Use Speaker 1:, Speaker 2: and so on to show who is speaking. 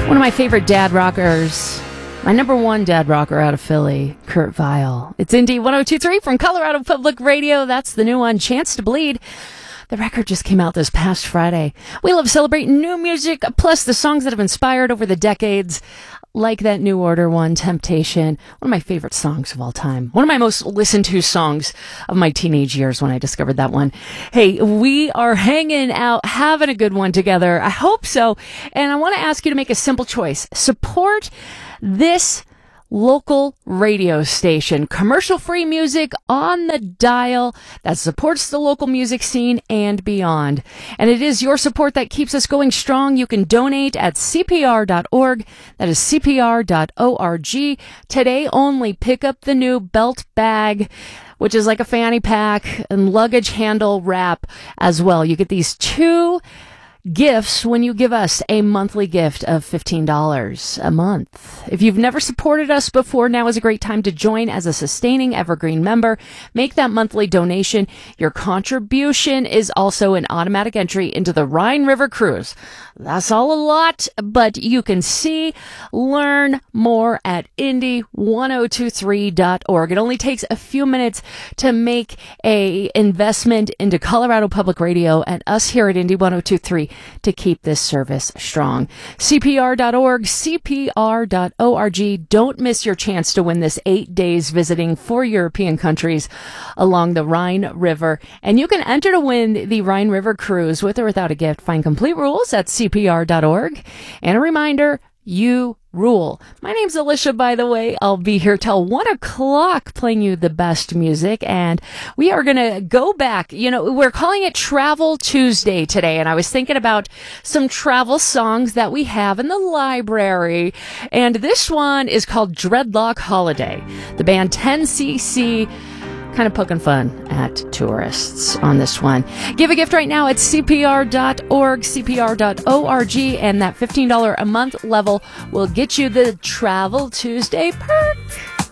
Speaker 1: One of my favorite dad rockers, my number one dad rocker out of Philly, Kurt Vile. It's Indie 102.3 from Colorado Public Radio. That's the new one, Chance to Bleed. The record just came out this past Friday. We love celebrating new music, plus the songs that have inspired over the decades, like that New Order one, Temptation. One of my favorite songs of all time. One of my most listened to songs of my teenage years when I discovered that one. Hey, we are hanging out, having a good one together. I hope so. And I want to ask you to make a simple choice. Support this local radio station, commercial-free music on the dial that supports the local music scene and beyond. And it is your support that keeps us going strong. You can donate at CPR.org. That is CPR.org. Today only, pick up the new belt bag, which is like a fanny pack, and luggage handle wrap as well. You get these two gifts when you give us a monthly gift of $15 a month. If you've never supported us before, now is a great time to join as a sustaining evergreen member. Make that monthly donation. Your contribution is also an automatic entry into the Rhine River Cruise. That's all a lot, but you can learn more at indie1023.org. It only takes a few minutes to make a investment into Colorado Public Radio and us here at Indie 1023 to keep this service strong. CPR.org, CPR.org. Don't miss your chance to win this 8 days visiting 4 European countries along the Rhine River. And you can enter to win the Rhine River Cruise with or without a gift. Find complete rules at CPR.org. And a reminder, you rule. My name's Alicia, by the way. I'll be here till 1 o'clock playing you the best music, and we are going to go back. You know, we're calling it Travel Tuesday today, and I was thinking about some travel songs that we have in the library, and this one is called Dreadlock Holiday. The band 10cc kind of poking fun at tourists on this one. Give a gift right now at CPR.org, CPR.org, and that $15 a month level will get you the Travel Tuesday perk.